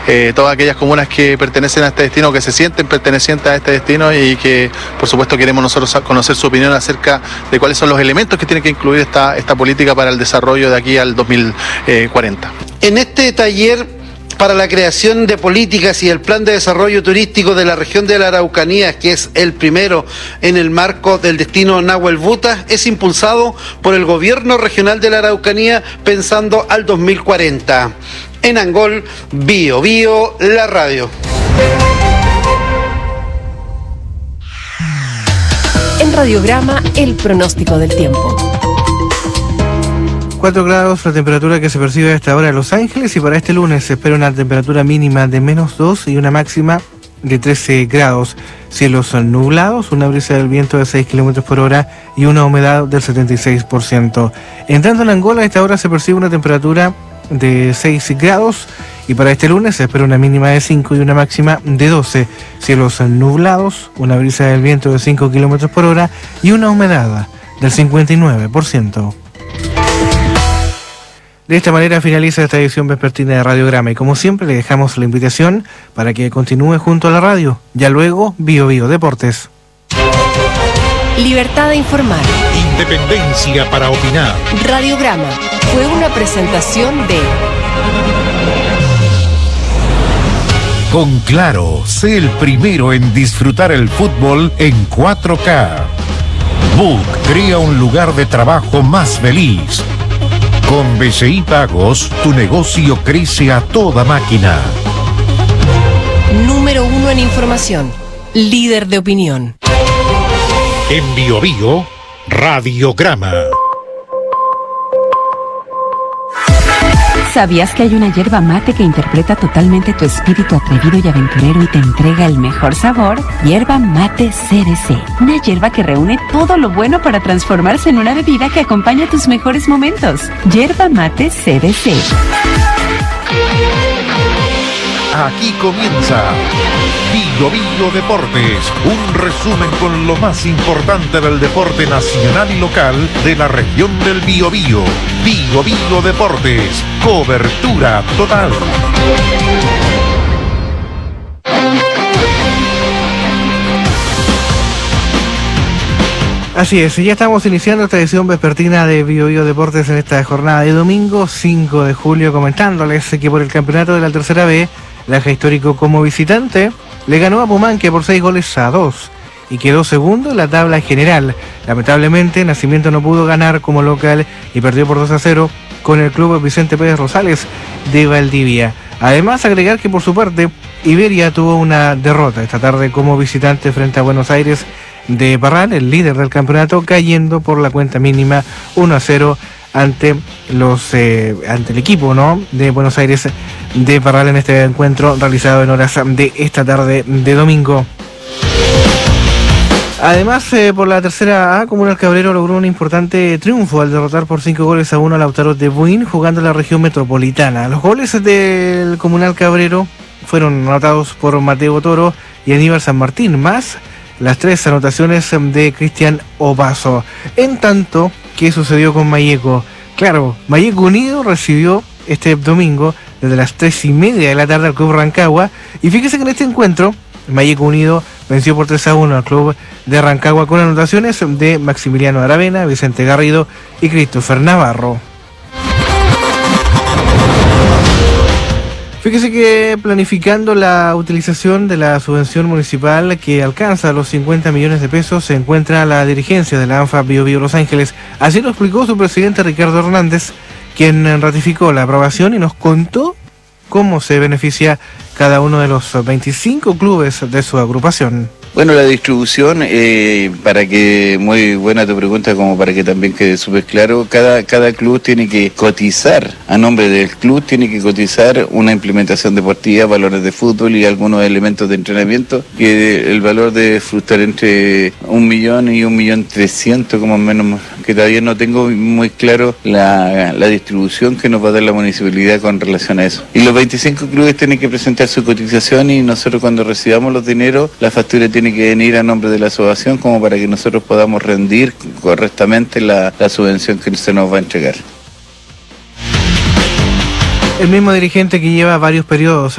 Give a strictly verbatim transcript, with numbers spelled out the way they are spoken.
eh, todas aquellas comunas que pertenecen a este destino, que se sienten pertenecientes a este destino y que por supuesto queremos nosotros conocer su opinión acerca de cuáles son los elementos que tiene que incluir esta, esta política para el desarrollo de aquí al dos mil cuarenta. En este taller para la creación de políticas y el plan de desarrollo turístico de la región de la Araucanía, que es el primero en el marco del destino Nahuel Buta, es impulsado por el gobierno regional de la Araucanía pensando al dos mil cuarenta. En Angol, Bio Bio, la radio. En Radiograma, el pronóstico del tiempo. cuatro grados la temperatura que se percibe a esta hora en Los Ángeles, y para este lunes se espera una temperatura mínima de menos dos y una máxima de trece grados. Cielos nublados, una brisa del viento de seis kilómetros por hora y una humedad del setenta y seis por ciento. Entrando en Angola, a esta hora se percibe una temperatura de seis grados y para este lunes se espera una mínima de cinco y una máxima de doce. Cielos nublados, una brisa del viento de cinco kilómetros por hora y una humedad del cincuenta y nueve por ciento. De esta manera finaliza esta edición vespertina de Radiograma y como siempre le dejamos la invitación para que continúe junto a la radio. Ya luego, Bio Bio Deportes. Libertad de informar. Independencia para opinar. Radiograma fue una presentación de... Con Claro, sé el primero en disfrutar el fútbol en cuatro K. Book crea un lugar de trabajo más feliz. Con B C I Pagos, tu negocio crece a toda máquina. Número uno en información. Líder de opinión. En Bio Bio, Radiograma. ¿Sabías que hay una yerba mate que interpreta totalmente tu espíritu atrevido y aventurero y te entrega el mejor sabor? Yerba Mate C D C. Una yerba que reúne todo lo bueno para transformarse en una bebida que acompaña tus mejores momentos. Yerba Mate C D C. Aquí comienza Bio Bio Deportes, un resumen con lo más importante del deporte nacional y local de la región del Biobío. Bio Bio Deportes, cobertura total. Así es, ya estamos iniciando esta edición vespertina de Bio Bio Deportes en esta jornada de domingo cinco de julio, comentándoles que por el campeonato de la tercera B, Laja Histórico como visitante le ganó a Pumanque por seis goles a dos y quedó segundo en la tabla general. Lamentablemente, Nacimiento no pudo ganar como local y perdió por dos a cero con el club Vicente Pérez Rosales de Valdivia. Además, agregar que por su parte, Iberia tuvo una derrota esta tarde como visitante frente a Buenos Aires de Parral, el líder del campeonato, cayendo por la cuenta mínima uno a cero ante los eh, ante el equipo, ¿no?, de Buenos Aires de Parral en este encuentro realizado en horas de esta tarde de domingo. Además, eh, por la tercera A, Comunal Cabrero logró un importante triunfo al derrotar por cinco goles a uno a Lautaro de Buin, jugando en la región metropolitana. Los goles del Comunal Cabrero fueron anotados por Mateo Toro y Aníbal San Martín, más las tres anotaciones de Cristian Obaso. En tanto, ¿qué sucedió con Mayeco? Claro, Mayeco Unido recibió este domingo desde las tres y media de la tarde al Club Rancagua, y fíjese que en este encuentro Mayeco Unido venció por tres a uno al Club de Rancagua con anotaciones de Maximiliano Aravena, Vicente Garrido y Christopher Navarro. Fíjese que planificando la utilización de la subvención municipal que alcanza los cincuenta millones de pesos se encuentra la dirigencia de la ANFA Bio Bio Los Ángeles. Así lo explicó su presidente Ricardo Hernández, quien ratificó la aprobación y nos contó cómo se beneficia cada uno de los veinticinco clubes de su agrupación. Bueno, la distribución, eh, para que, muy buena tu pregunta, como para que también quede súper claro, cada, cada club tiene que cotizar, a nombre del club tiene que cotizar una implementación deportiva, valores de fútbol y algunos elementos de entrenamiento, que el valor debe fluctuar entre un millón y un millón trescientos, como menos, que todavía no tengo muy claro la, la distribución que nos va a dar la municipalidad con relación a eso. Y los veinticinco clubes tienen que presentar su cotización y nosotros cuando recibamos los dineros, la factura tiene tiene que venir a nombre de la asociación como para que nosotros podamos rendir correctamente la, la subvención que se nos va a entregar. El mismo dirigente que lleva varios periodos